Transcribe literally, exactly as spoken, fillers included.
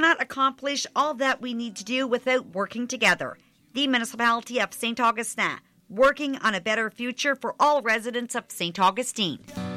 cannot accomplish all that we need to do without working together. The Municipality of Saint Augustine, working on a better future for all residents of Saint Augustine.